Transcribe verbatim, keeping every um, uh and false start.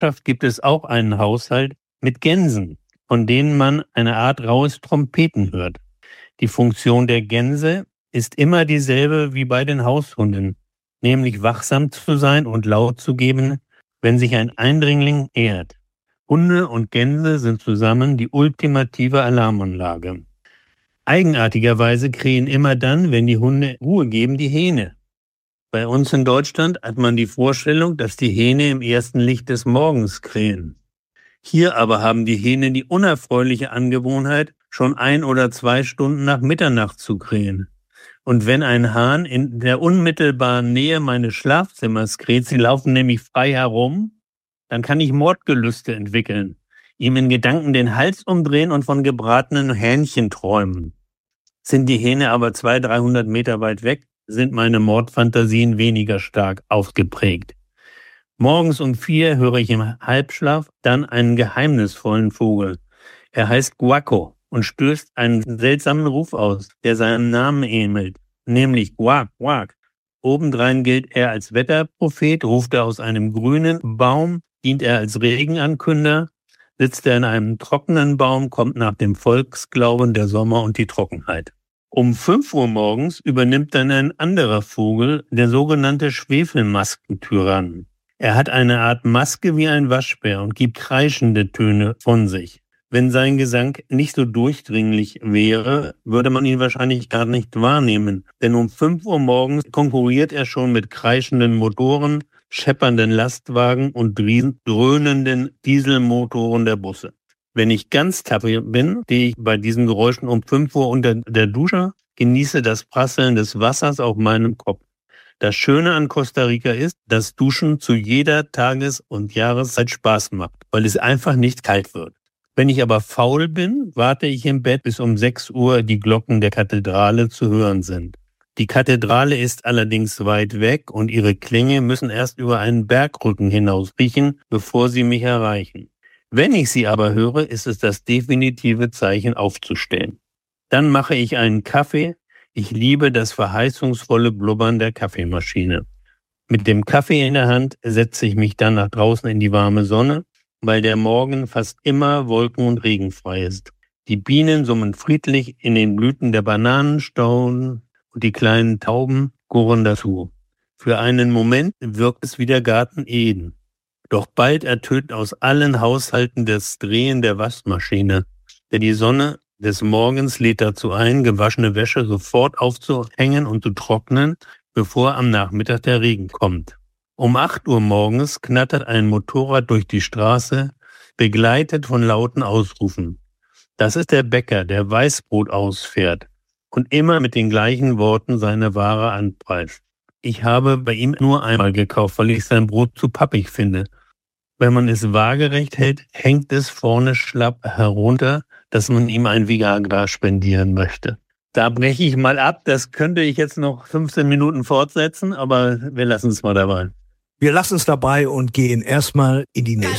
Nachbarschaft gibt es auch einen Haushalt mit Gänsen, von denen man eine Art rauhes Trompeten hört. Die Funktion der Gänse ist immer dieselbe wie bei den Haushunden, nämlich wachsam zu sein und Laut zu geben, wenn sich ein Eindringling nähert. Hunde und Gänse sind zusammen die ultimative Alarmanlage. Eigenartigerweise krähen immer dann, wenn die Hunde Ruhe geben, die Hähne. Bei uns in Deutschland hat man die Vorstellung, dass die Hähne im ersten Licht des Morgens krähen. Hier aber haben die Hähne die unerfreuliche Angewohnheit, schon ein oder zwei Stunden nach Mitternacht zu krähen. Und wenn ein Hahn in der unmittelbaren Nähe meines Schlafzimmers kräht, sie laufen nämlich frei herum, dann kann ich Mordgelüste entwickeln, ihm in Gedanken den Hals umdrehen und von gebratenen Hähnchen träumen. Sind die Hähne aber zweihundert, dreihundert Meter weit weg, sind meine Mordfantasien weniger stark ausgeprägt. Morgens um vier höre ich im Halbschlaf dann einen geheimnisvollen Vogel. Er heißt Guaco und stößt einen seltsamen Ruf aus, der seinem Namen ähnelt, nämlich Guac, Guac. Obendrein gilt er als Wetterprophet, ruft er aus einem grünen Baum, dient er als Regenankünder, sitzt er in einem trockenen Baum, kommt nach dem Volksglauben der Sommer und die Trockenheit. Um fünf Uhr morgens übernimmt dann ein anderer Vogel, der sogenannte Schwefelmaskentyrann. Er hat eine Art Maske wie ein Waschbär und gibt kreischende Töne von sich. Wenn sein Gesang nicht so durchdringlich wäre, würde man ihn wahrscheinlich gar nicht wahrnehmen. Denn um fünf Uhr morgens konkurriert er schon mit kreischenden Motoren, scheppernden Lastwagen und dröhnenden Dieselmotoren der Busse. Wenn ich ganz tapfer bin, stehe ich bei diesen Geräuschen um fünf Uhr unter der Dusche, genieße das Prasseln des Wassers auf meinem Kopf. Das Schöne an Costa Rica ist, dass Duschen zu jeder Tages- und Jahreszeit Spaß macht, weil es einfach nicht kalt wird. Wenn ich aber faul bin, warte ich im Bett, bis um sechs Uhr die Glocken der Kathedrale zu hören sind. Die Kathedrale ist allerdings weit weg und ihre Klänge müssen erst über einen Bergrücken hinaus riechen, bevor sie mich erreichen. Wenn ich sie aber höre, ist es das definitive Zeichen aufzustehen. Dann mache ich einen Kaffee. Ich liebe das verheißungsvolle Blubbern der Kaffeemaschine. Mit dem Kaffee in der Hand setze ich mich dann nach draußen in die warme Sonne, weil der Morgen fast immer wolken- und regenfrei ist. Die Bienen summen friedlich in den Blüten der Bananenstauden und die kleinen Tauben gurren dazu. Für einen Moment wirkt es wie der Garten Eden. Doch bald ertönt aus allen Haushalten das Drehen der Waschmaschine, denn die Sonne des Morgens lädt dazu ein, gewaschene Wäsche sofort aufzuhängen und zu trocknen, bevor am Nachmittag der Regen kommt. Um acht Uhr morgens knattert ein Motorrad durch die Straße, begleitet von lauten Ausrufen. Das ist der Bäcker, der Weißbrot ausfährt und immer mit den gleichen Worten seine Ware anpreist. Ich habe bei ihm nur einmal gekauft, weil ich sein Brot zu pappig finde. Wenn man es waagerecht hält, hängt es vorne schlapp herunter, dass man ihm ein Viagra spendieren möchte. Da breche ich mal ab. Das könnte ich jetzt noch fünfzehn Minuten fortsetzen, aber wir lassen es mal dabei. Wir lassen es dabei und gehen erstmal in die nächste.